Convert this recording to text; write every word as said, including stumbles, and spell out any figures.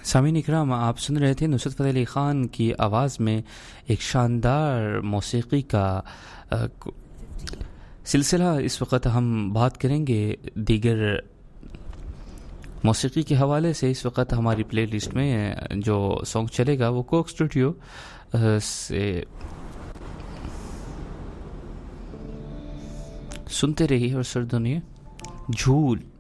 सामीन इकराम, आप सुन रहे थे नुसरत फ़तेह अली ख़ान की आवाज़ में एक शानदार मौसीक़ी का अ, सिलसिला। इस वक्त हम बात करेंगे दीगर मौसीक़ी के हवाले से। इस वक्त हमारी प्लेलिस्ट में जो सॉन्ग चलेगा वो कोक स्टूडियो से सुनते रहिए और सुर दुनिया झूल।